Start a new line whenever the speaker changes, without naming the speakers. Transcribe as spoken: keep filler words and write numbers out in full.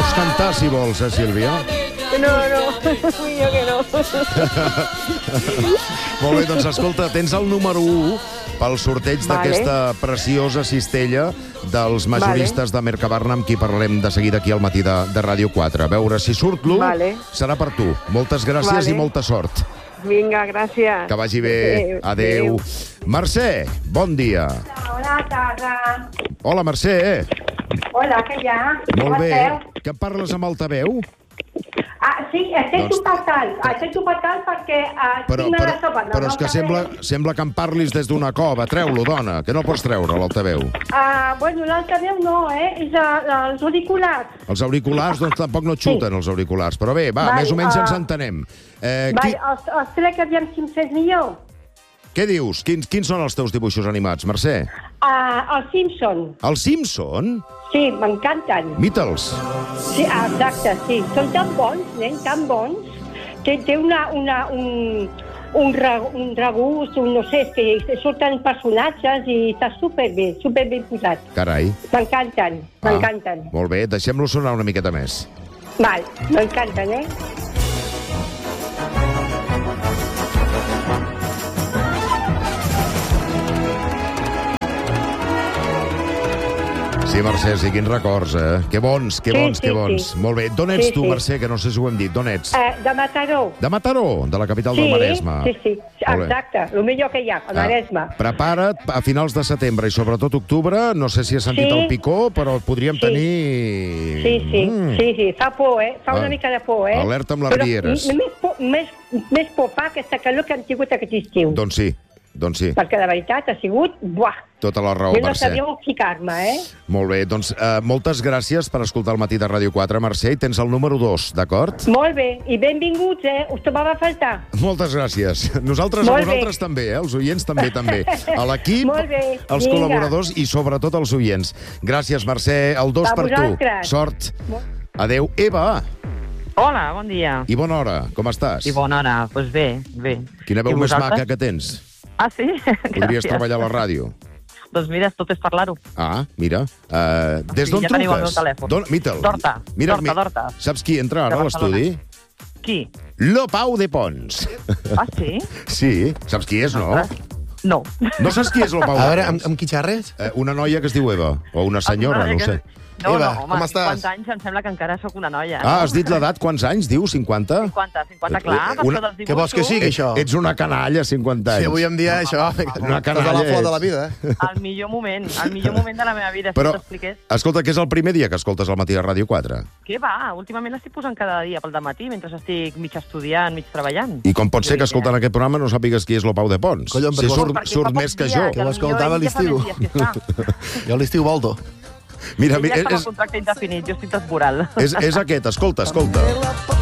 pots cantar, si vols, eh, Sílvia?
No, no, millor que no.
Molt bé, doncs escolta, tens el número u pel sorteig
Vale.
d'aquesta preciosa cistella dels majoristes de Mercabarna, amb qui parlem de seguida aquí al matí de, de Ràdio quatre. A veure, si surt l'u,
Vale.
serà per tu. Moltes gràcies
Vale.
i molta sort.
Vinga, gràcies.
Que vagi bé. Adéu. Mercè, bon dia.
Hola, Tara.
Hola, Mercè.
Hola, què hi ha?
Molt
Com
bé.
esteu?
Que em parles amb altaveu?
Ah, sí, estic
Doncs-
doncs... fatal. Estic fatal perquè uh,
Però,
tinc
però,
una sopa.
però és que sembla, sembla que em parlis des d'una cova. Treu-lo, dona, que no pots treure l'altaveu.
Uh, bueno, l'altaveu no, eh? És uh, els auriculars.
Els auriculars, doncs tampoc no xuten, els auriculars. Però bé, va,
Vai,
més o menys
ah.
ens entenem. Eh,
Vai,
qui,
els, els trec aviam si em fes millor.
què dius? Quins, quins són els teus dibuixos animats, Mercè?
Uh, els Simpson.
Els Simpson?
Sí, m'encanten.
Mita'ls.
Sí, ah, exacte, sí. Són tan bons, nen, tan bons. Té, té una, una, un, un, reg, un regust, un, no sé, és que surten personatges i està superbé, superbé posat.
Carai.
M'encanten,
Ah,
m'encanten.
molt bé, deixem-lo sonar una miqueta més.
Val, m'encanten, eh?
Sí, Mercè, sí, quins records, eh? Que bons, que
Sí,
bons,
sí,
que bons.
sí.
Molt bé. D'on ets
Sí,
tu,
sí.
Mercè, que no sé si ho hem dit. D'on ets?
Eh, de Mataró.
De Mataró, de la capital
Sí,
del Maresme.
sí, sí,
Molt bé.
exacte, el millor que hi ha, el
Ah,
Maresme.
prepara't a finals de setembre i sobretot octubre, no sé si has sentit
Sí.
el picó, però podríem
Sí.
tenir...
Sí, sí,
Mm.
sí, sí, fa por, eh? Fa
Ah.
una mica de por, eh?
Alerta amb les
Però
rieres.
m- Més por, més, més por fa aquesta calor que han tingut aquest estiu.
Doncs sí, doncs sí.
Perquè de veritat ha sigut... Buah!
Tota la raó,
Jo no
Mercè.
sabia on ficar-me, eh?
Molt bé, doncs uh, moltes gràcies per escoltar el matí de Ràdio quatre, Mercè, i tens el número dos, d'acord?
Molt bé, i benvinguts, eh? Us trobava a faltar.
Moltes gràcies. Nosaltres
Molt
a vosaltres
bé.
també, eh? Els oients també, també. A l'equip,
Molt bé,
els
vinga.
col·laboradors i sobretot els oients. Gràcies, Mercè. El dos
A
per tu.
vosaltres.
Sort. Adéu. Eva,
Hola, bon dia.
i bona hora. Com estàs?
I bona hora. Doncs pues bé, bé.
Quina veu
I
més
vosaltres?
maca que tens.
Ah, sí?
Podries
Gràcies.
treballar a la ràdio.
Doncs mira, tot és parlar-ho.
Ah, mira. Uh, des
Sí,
d'on
ja teniu el
truques?
meu telèfon.
Don, mita'l.
D'Horta,
Mira,
d'Horta, d'Horta.
Saps qui entra ara
De
a
Barcelona.
l'estudi?
Qui?
Lo Pau de Pons.
Ah, sí?
Sí, saps qui és, no?
Ostres. No.
No saps qui és lo Pau
A
de
veure,
Pons?
amb, amb qui xerres?
Eh, una noia que es diu Eva, o una senyora, no ho sé.
No,
Eva,
no, home,
com estàs?
cinquanta anys em sembla que encara sóc una noia.
Ah, has dit l'edat? Quants anys, diu? cinquanta?
cinquanta, cinquanta, clar, per
Una-
això dels dibuixos.
Què vols que sigui, això?
Ets una canalla, cinquanta anys.
Si avui en dia això...
Una
Estàs a la
canalla
flor de la
ets.
vida, eh?
El millor moment, el millor moment de la meva vida,
Però,
si t'expliqués.
escolta, que és el primer dia que escoltes al matí a Ràdio quatre.
Què va? Últimament l'estic posant cada dia pel dematí, mentre estic mig estudiant, mig treballant.
I com pot ser que escoltant aquest programa no sàpigues qui és lo Pau de Pons?
Collons,
si
perquè
surt,
Perquè
surt
fa pocs
més que
dies,
jo.
Que
potser
l'escoltava
ell ja fa més
l'estiu.
dies que està.
Jo a l'estiu volto.
Mira,
Ell ja
és,
està amb el
és,
contracte indefinit, jo estic temporal.
és, és aquest, escolta, escolta.